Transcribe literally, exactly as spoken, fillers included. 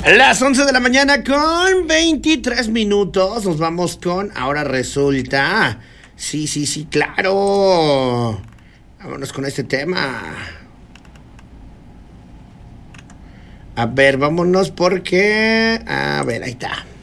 Las once de la mañana con veintitrés minutos. Nos vamos con Ahora Resulta. Sí, sí, sí, claro. Vámonos con este tema. A ver, vámonos porque... A ver, ahí está.